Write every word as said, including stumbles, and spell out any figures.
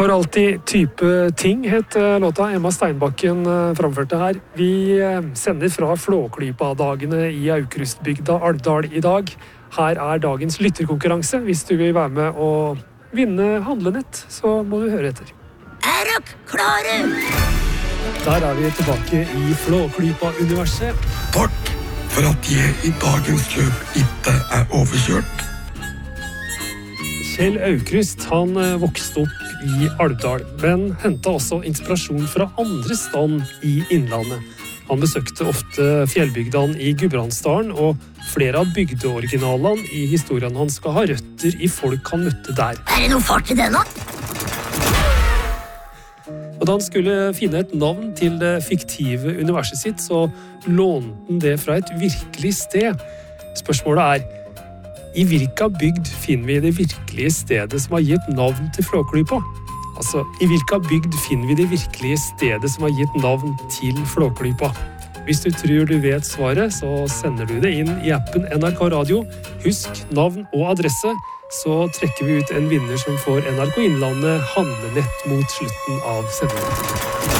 For alltid type ting het låta Emma Steinbakken framførte her. Vi sender fra Flåklypa-dagene i Aukrustbygda Alvdal i dag. Her er dagens lytterkonkurranse. Hvis du vil være med og vinne handlenett, så må du høre etter. Er dere klare? Der er vi tilbake i Flåklypa-universet. Takk for at jeg i dagens løp ikke er overkjørt. Kjell Aukrust, han vokste opp i Alvdal, men hentet også inspirasjon fra andre stand i innlandet. Han besøkte ofte fjellbygdene i Gudbrandsdalen, og flere av bygdeoriginalene i historien hans skal ha røtter i folk han møtte der. Er det noe fart i det nå? Og da han skulle finne et navn til det fiktive universet sitt, så lånte han det fra et virkelig sted. Spørsmålet er, i hvilka bygd finner vi det virkelige stedet som har gitt navn til Flåklypa? Altså, i hvilka bygd finner vi det virkelige stedet som har gitt navn til Flåklypa? Hvis du tror du vet svaret, så sender du det inn i appen N R K Radio. Husk navn og adresse, så trekker vi ut en vinner som får N R K Innlandet handlenett mot slutten av sendingen.